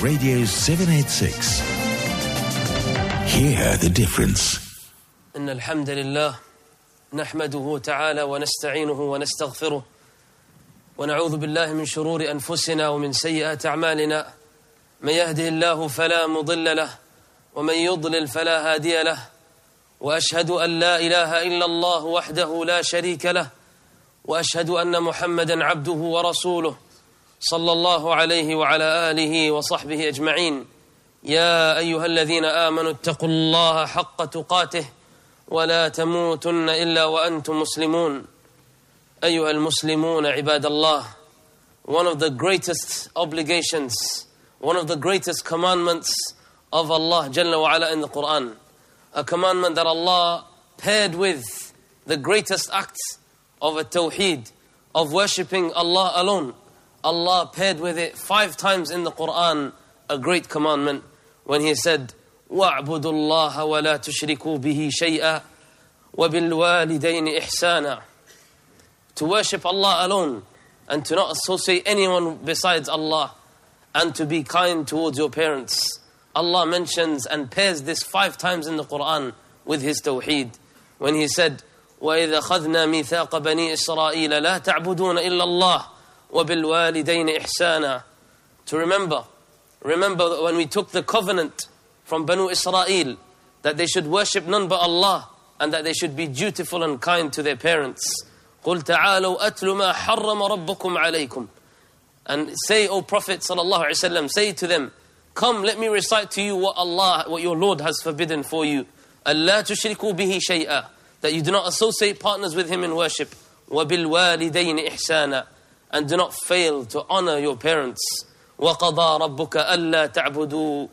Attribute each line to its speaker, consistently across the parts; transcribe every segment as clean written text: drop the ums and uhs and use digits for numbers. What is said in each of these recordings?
Speaker 1: Radio 786. Hear the difference.
Speaker 2: إن الحمد لله نحمده تعالى ونستعينه ونستغفره ونعوذ بالله من شرور أنفسنا ومن سيئات أعمالنا من يهده الله فلا مضل له ومن يضلل فلا هادي له وأشهد أن لا إله إلا الله وحده لا شريك له وأشهد أن محمدا عبده ورسوله صلى الله عليه وعلى آله وصحبه أجمعين يا أيها الذين آمنوا اتقوا الله حق تقاته ولا تموتن إلا وأنتم مسلمون أيها المسلمون عباد الله. One of the greatest obligations, one of the greatest commandments of Allah Jalla wa Ala in the Quran, a commandment that Allah paired with the greatest act of a tawheed, of worshipping Allah alone. Allah paired with it 5 times in the Quran, a great commandment, when He said, وَاعْبُدُوا اللَّهَ وَلَا تُشْرِكُوا بِهِ شَيْئًا وَبِالْوَالِدَيْنِ إِحْسَانًا. To worship Allah alone and to not associate anyone besides Allah, and to be kind towards your parents. Allah mentions and pairs this 5 times in the Quran with His tawheed, when He said, وَإِذَا خَذْنَا مِيثَاقَ بَنِي إِسْرَائِيلَ لَا تَعْبُدُونَ إِلَّا اللَّهِ وَبِالْوَالِدَيْنِ إِحْسَانًا. To remember that when we took the covenant from Banu Israel that they should worship none but Allah and that they should be dutiful and kind to their parents. قُلْ تَعَالَوْا أَتْلُ مَا حَرَّمَ رَبُّكُمْ عَلَيْكُمْ. And say, O Prophet sallallahu alaihi wasallam, say to them, come, let me recite to you what your Lord has forbidden for you. أَلَّا تُشْرِكُوا بِهِ شَيْئًا. That you do not associate partners with Him in worship. وَبِالْوَالِدَيْنِ إِحْسَانًا. And do not fail to honor your parents. وَقَضَى رَبُّكَ أَلَّا تَعْبُدُوا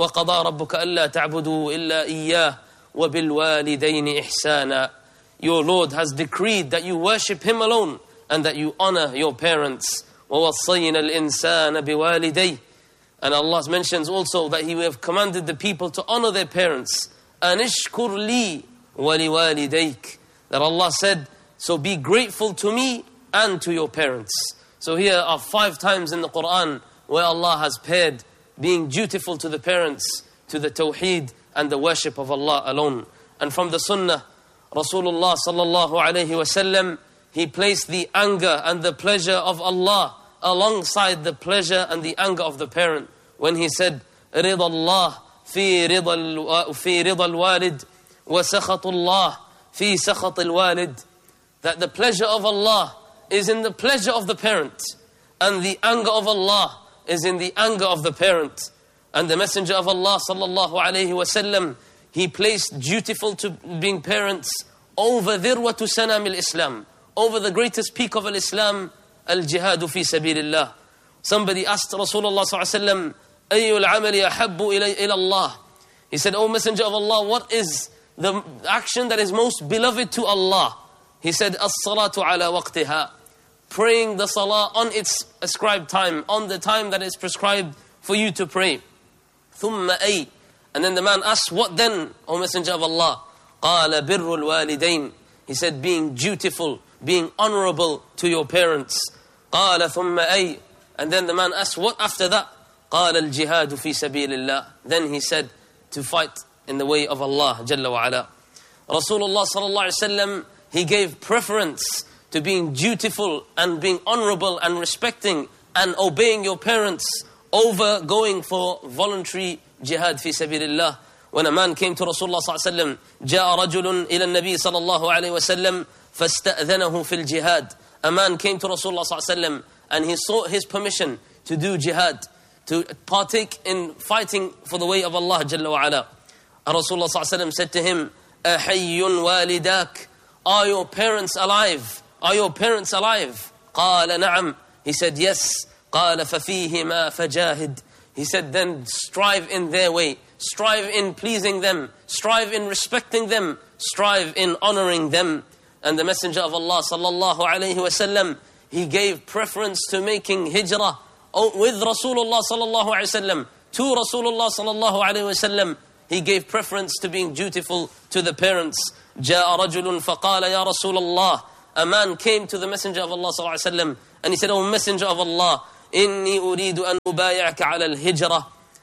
Speaker 2: إِلَّا إِيَّاهُ وَبِالْوَالِدَيْنِ إِحْسَانًا. Your Lord has decreed that you worship Him alone and that you honor your parents. وَوَصَّيْنَا الْإِنسَانَ بِوَالِدَيْهِ. And Allah mentions also that He will have commanded the people to honor their parents. أَنِشْكُرْ لِي وَلِوَالِدَيْكَ. That Allah said, so be grateful to me and to your parents. So here are 5 times in the Quran where Allah has paired being dutiful to the parents, to the tawheed and the worship of Allah alone. And from the sunnah, Rasulullah sallallahu alayhi wasallam, He placed the anger and the pleasure of Allah alongside the pleasure and the anger of the parent, when He said, رِضَى اللَّهِ فِي رِضَى الْوَالِدِ وَسَخَطُ اللَّهِ فِي سَخَطِ الْوَالِدِ. That the pleasure of Allah is in the pleasure of the parent, and the anger of Allah is in the anger of the parent. And the Messenger of Allah sallallahu alayhi wasallam, he placed dutiful to being parents over dhirwatu sanam al-Islam, over the greatest peak of al-Islam, al-jihadu fi sabilillah. Somebody asked Rasulullah sallallahu alayhi wasallam, أَيُّ الْعَمَلِ أَحَبُّ إِلَى اللَّهِ. He said, O Messenger of Allah, what is the action that is most beloved to Allah? He said, as-salatu ala waqtiha. Praying the salah on its ascribed time, on the time that is prescribed for you to pray. ثُمَّ أَيْ. And then the man asked, what then, O Messenger of Allah? قَالَ بِرُّ الْوَالِدَيْنِ. He said, being dutiful, being honorable to your parents. قَالَ ثُمَّ أَيْ. And then the man asked, what after that? قَالَ الْجِهَادُ فِي سَبِيلِ اللَّهِ. Then he said, to fight in the way of Allah Jalla wa Ala. Rasulullah sallallahu alaihi wasallam, he gave preference to being dutiful and being honorable and respecting and obeying your parents over going for voluntary jihad fi sabilillah. When a man came to Rasulullah sallallahu alaihi wasallam, جاء رجل إلى النبي صلى الله عليه وسلم فاستأذنه في الجهاد. A man came to Rasulullah sallallahu alaihi wasallam and he sought his permission to do jihad, to partake in fighting for the way of Allah Jalla wa Ala. And Rasulullah sallallahu alaihi wasallam said to him, أحي والداك. Are your parents alive? Are your parents alive? قال نعم. He said yes. قال ففيهما فجاهد. He said then strive in their way, strive in pleasing them, strive in respecting them, strive in honoring them. And the Messenger of Allah sallallahu alayhi wasallam, he gave preference to making hijrah with Rasulullah sallallahu alayhi wasallam, to Rasulullah sallallahu alayhi wasallam. He gave preference to being dutiful to the parents. جاء رجل فقال يا رسول الله. A man came to the Messenger of Allah sallallahu alayhi wasallam and he said, O Messenger of Allah, إني أريد أن أبايعك على الهجرة.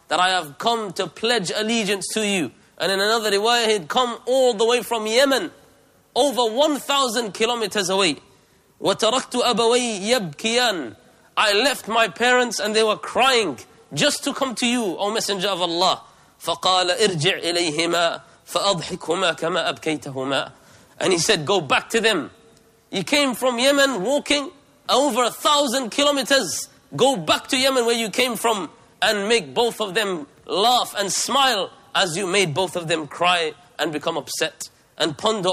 Speaker 2: that I have come to pledge allegiance to you. And in another riwayah, he'd come all the way from Yemen, over 1,000 kilometers away. وَتَرَكْتُ أَبَوَيْ يَبْكِيَانِ I left my parents and they were crying just to come to you, O Messenger of Allah. فَقَالَ إِرْجِعْ إِلَيْهِمَا فَأَضْحِكْهُمَا كَمَا أَبْكَيْتَهُمَا And he said, go back to them. You came from Yemen walking over 1,000 kilometers. Go back to Yemen where you came from and make both of them laugh and smile as you made both of them cry and become upset. And ponder